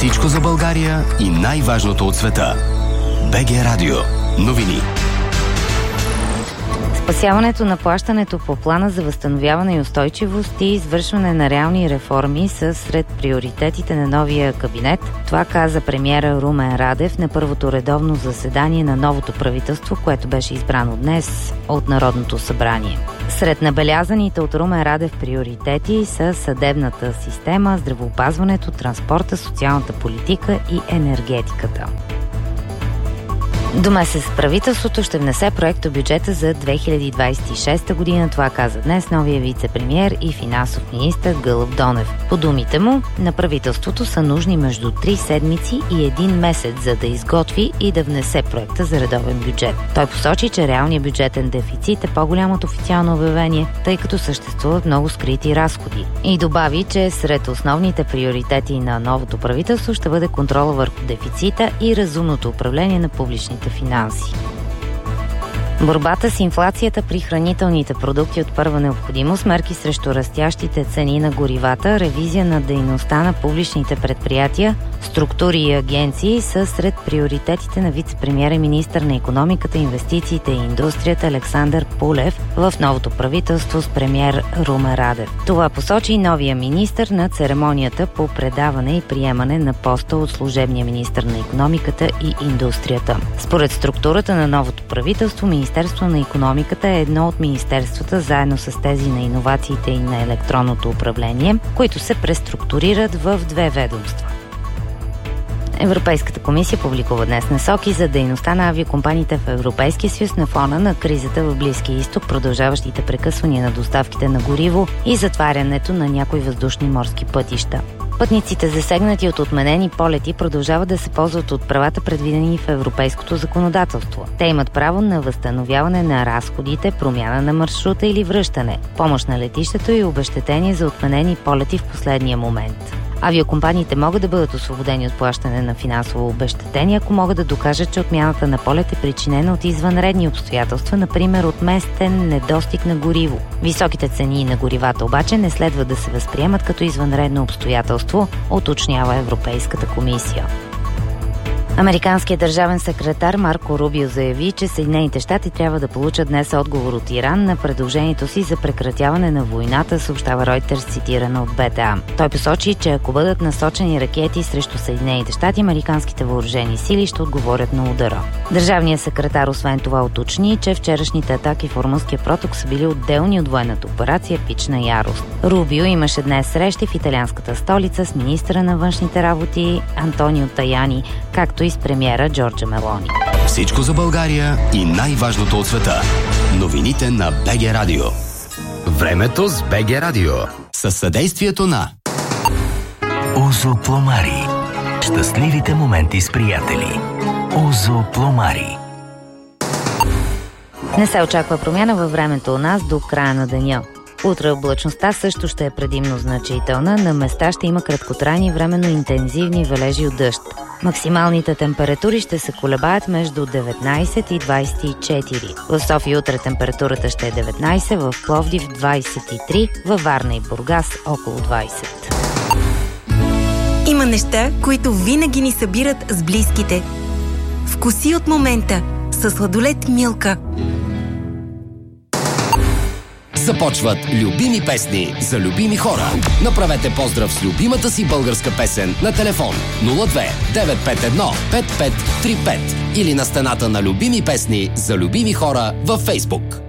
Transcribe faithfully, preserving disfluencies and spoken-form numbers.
Всичко за България и най-важното от света. БГ Радио. Новини. Спасяването на плащането по плана за възстановяване и устойчивост и извършване на реални реформи са сред приоритетите на новия кабинет. Това каза премиера Румен Радев на първото редовно заседание на новото правителство, което беше избрано днес от Народното събрание. Сред набелязаните от Румен Радев приоритети са съдебната система, здравеопазването, транспорта, социалната политика и енергетиката. До месец правителството ще внесе проекто бюджета за две хиляди двадесет и шеста година. Това каза днес новия вице-премиер и финансов министър Гълъб Донев. По думите му, на правителството са нужни между три седмици и един месец, за да изготви и да внесе проекта за редовен бюджет. Той посочи, че реалният бюджетен дефицит е по-голям от официално обявение, тъй като съществуват много скрити разходи. И добави, че сред основните приоритети на новото правителство ще бъде контрола върху дефицита и разумното управление на публичните финанси. Борбата с инфлацията при хранителните продукти от първа необходимост, мерки срещу растящите цени на горивата, ревизия на дейността на публичните предприятия, структури и агенции са сред приоритетите на вице-премиер и министър на икономиката, инвестициите и индустрията Александър Пулев в новото правителство с премиер Румен Радев. Това посочи и новия министър на церемонията по предаване и приемане на поста от служебния министър на икономиката и индустрията. Според структурата на новото правителство, Министерство на икономиката е едно от министерствата, заедно с тези на иновациите и на електронното управление, които се преструктурират в две ведомства. Европейската комисия публикува днес насоки за дейността на авиокомпаниите в Европейския съюз на фона на кризата в Близкия изток, продължаващите прекъсвания на доставките на гориво и затварянето на някои въздушни морски пътища. Пътниците, засегнати от отменени полети, продължават да се ползват от правата, предвидени в европейското законодателство. Те имат право на възстановяване на разходите, промяна на маршрута или връщане, помощ на летището и обезщетение за отменени полети в последния момент. Авиокомпаниите могат да бъдат освободени от плащане на финансово обезщетение, ако могат да докажат, че отмяната на полет е причинена от извънредни обстоятелства, например от местен недостиг на гориво. Високите цени на горивата обаче не следва да се възприемат като извънредно обстоятелство, уточнява Европейската комисия. Американският държавен секретар Марко Рубио заяви, че Съединените щати трябва да получат днес отговор от Иран на предложението си за прекратяване на войната, съобщава Ройтерс, цитирана от Б Т А. Той посочи, че ако бъдат насочени ракети срещу Съединените щати, американските въоръжени сили ще отговорят на удара. Държавният секретар освен това уточни, че вчерашните атаки в Ормузския проток са били отделни от военната операция Пична ярост. Рубио имаше днес срещи в италианската столица с министъра на външните работи Антонио Таяни, както и с премиера Джорджа Мелони. Всичко за България и най-важното от света. Новините на БГ Радио. Времето с БГ Радио. Със съдействието на Озо Пломари. Щастливите моменти с приятели. Озо Пломари. Не се очаква промяна във времето у нас до края на деня. Утре облачността също ще е предимно значителна. На места ще има краткотрайни временно интензивни валежи от дъжд. Максималните температури ще се колебаят между деветнайсет и двайсет и четири. В София утре температурата ще е деветнайсет, в Пловдив двайсет и три, във Варна и Бургас около двайсет. Има неща, които винаги ни събират с близките. Вкуси от момента със сладолед Милка. Започват любими песни за любими хора. Направете поздрав с любимата си българска песен на телефон нула две девет пет едно пет пет три пет или на стената на любими песни за любими хора във Фейсбук.